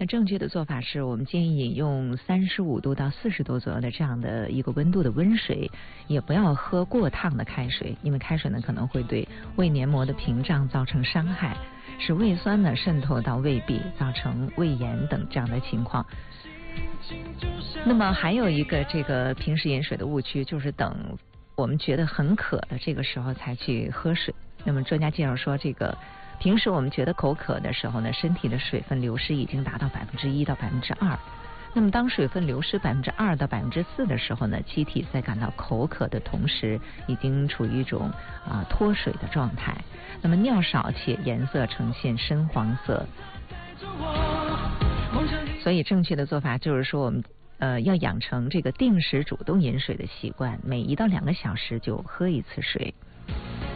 正确的做法是我们建议饮用35度到40度左右的这样的一个温度的温水，也不要喝过烫的开水，因为开水呢可能会对胃黏膜的屏障造成伤害，使胃酸呢渗透到胃壁，造成胃炎等这样的情况。那么还有一个这个平时饮水的误区，就是等我们觉得很渴的这个时候才去喝水。那么专家介绍说，这个平时我们觉得口渴的时候呢，身体的水分流失已经达到1%到2%。那么当水分流失2%到4%的时候呢，机体在感到口渴的同时，已经处于一种脱水的状态。那么尿少且颜色呈现深黄色。所以正确的做法就是说，我们要养成这个定时主动饮水的习惯，每1到2个小时就喝一次水。